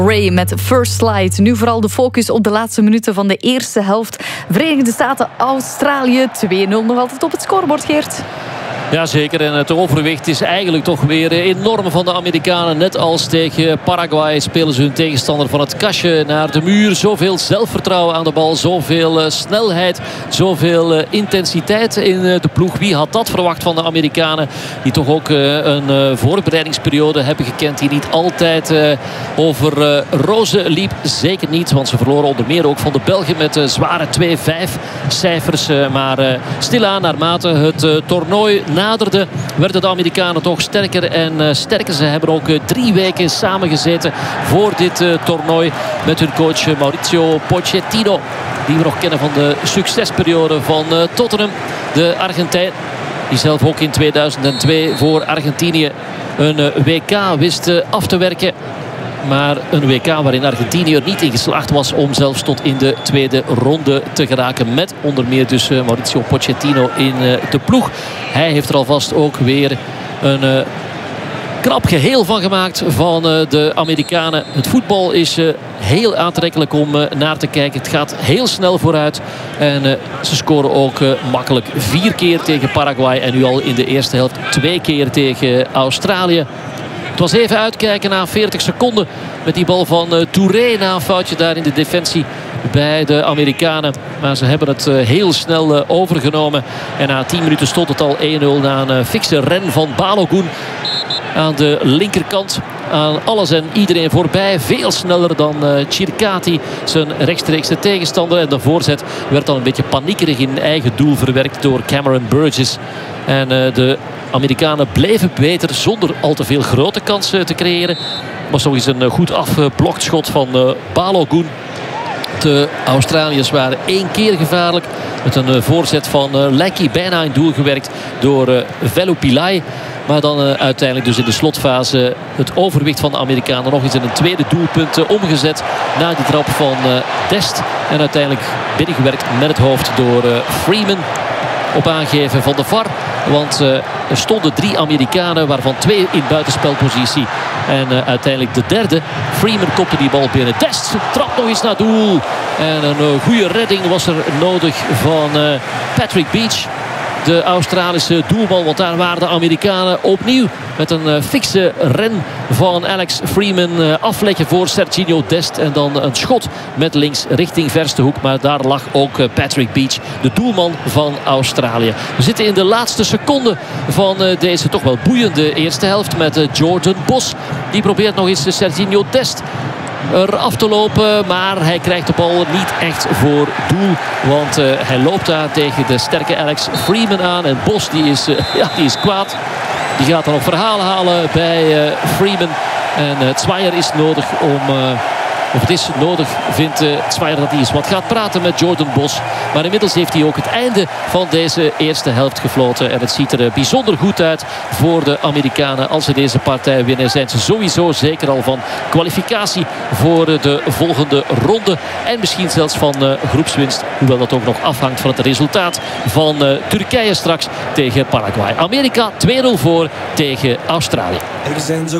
Ray met First Slide. Nu vooral de focus op de laatste minuten van de eerste helft. Verenigde Staten, Australië 2-0 nog altijd op het scorebord, Geert. Jazeker, en het overwicht is eigenlijk toch weer enorm van de Amerikanen. Net als tegen Paraguay spelen ze hun tegenstander van het kastje naar de muur. Zoveel zelfvertrouwen aan de bal, zoveel snelheid, zoveel intensiteit in de ploeg. Wie had dat verwacht van de Amerikanen? Die toch ook een voorbereidingsperiode hebben gekend die niet altijd over rozen liep. Zeker niet, want ze verloren onder meer ook van de Belgen met zware 2-5 cijfers. Maar stilaan, naarmate het toernooi naderde, werden de Amerikanen toch sterker en sterker. Ze hebben ook 3 weken samengezeten voor dit toernooi met hun coach Mauricio Pochettino, die we nog kennen van de succesperiode van Tottenham. De Argentijn, die zelf ook in 2002 voor Argentinië een WK wist af te werken. Maar een WK waarin Argentinië er niet in geslaagd was om zelfs tot in de tweede ronde te geraken. Met onder meer dus Mauricio Pochettino in de ploeg. Hij heeft er alvast ook weer een knap geheel van gemaakt van de Amerikanen. Het voetbal is heel aantrekkelijk om naar te kijken. Het gaat heel snel vooruit. En ze scoren ook makkelijk 4 keer tegen Paraguay. En nu al in de eerste helft 2 keer tegen Australië. Het was even uitkijken na 40 seconden met die bal van Touré na een foutje daar in de defensie bij de Amerikanen. Maar ze hebben het heel snel overgenomen. En na 10 minuten stond het al 1-0 na een fikse ren van Balogun aan de linkerkant. Aan alles en iedereen voorbij. Veel sneller dan Chircati, zijn rechtstreekse tegenstander. En de voorzet werd dan een beetje paniekerig in eigen doel verwerkt door Cameron Burgess. En de Amerikanen bleven beter zonder al te veel grote kansen te creëren. Was nog eens een goed afgeblokt schot van Balogun. De Australiërs waren 1 keer gevaarlijk. Met een voorzet van Leckie bijna in doel gewerkt door Velupillay. Maar dan uiteindelijk dus in de slotfase het overwicht van de Amerikanen nog eens in een tweede doelpunt omgezet. Na die trap van Dest. En uiteindelijk binnengewerkt met het hoofd door Freeman. Op aangeven van de VAR. Want er stonden 3 Amerikanen, waarvan 2 in buitenspelpositie. En uiteindelijk de derde. Freeman kopte die bal binnen. Dest trapt nog eens naar doel. En een goede redding was er nodig van Patrick Beach, de Australische doelman. Want daar waren de Amerikanen opnieuw met een fikse ren van Alex Freeman. Afleggen voor Serginho Dest. En dan een schot met links richting verste hoek. Maar daar lag ook Patrick Beach, de doelman van Australië. We zitten in de laatste seconde van deze toch wel boeiende eerste helft. Met Jordan Bos. Die probeert nog eens Serginho Dest eraf te lopen, maar hij krijgt de bal niet echt voor doel. Want hij loopt daar tegen de sterke Alex Freeman aan. En Bos die is kwaad. Die gaat dan ook verhalen halen bij Freeman. En het Zwaaier is nodig om... Of het is nodig, vindt Zwaaier, dat hij eens wat gaat praten met Jordan Bos. Maar inmiddels heeft hij ook het einde van deze eerste helft gefloten. En het ziet er bijzonder goed uit voor de Amerikanen. Als ze deze partij winnen, zijn ze sowieso zeker al van kwalificatie voor de volgende ronde. En misschien zelfs van groepswinst. Hoewel dat ook nog afhangt van het resultaat van Turkije straks tegen Paraguay. Amerika 2-0 voor tegen Australië.